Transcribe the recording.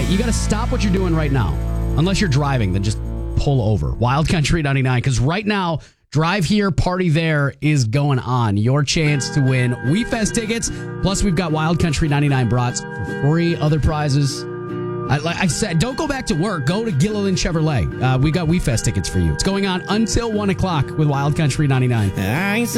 right, you got to stop what you're doing right now. Unless you're driving, then just pull over. Wild Country 99, because right now, Drive Here, Party There is going on. Your chance to win WeFest tickets. Plus, we've got Wild Country 99 brats for free. Other prizes. Like I said, don't go back to work. Go to Gilliland Chevrolet. We got WeFest tickets for you. It's going on until 1 o'clock with Wild Country 99.